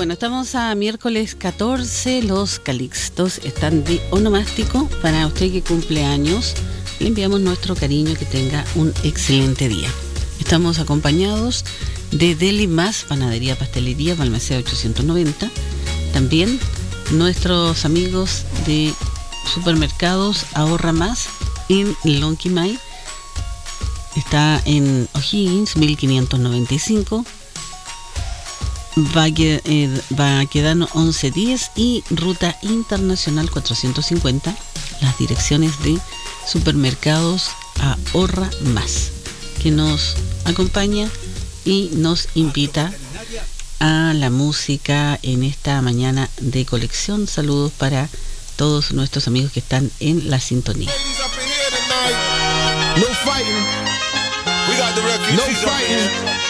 Bueno, estamos a miércoles 14. Los Calixtos están de onomástico. Para usted que cumple años, le enviamos nuestro cariño, que tenga un excelente día. Estamos acompañados de Deli Más, Panadería Pastelería, Balmaceda 890. También nuestros amigos de Supermercados Ahorra Más en Lonquimay. Está en O'Higgins 1595. Baquedano 1110 y Ruta Internacional 450, las direcciones de Supermercados Ahorra Más, que nos acompaña y nos invita a la música en esta mañana de colección. Saludos para todos nuestros amigos que están en la sintonía. No fighting. We got the refugees. No fighting.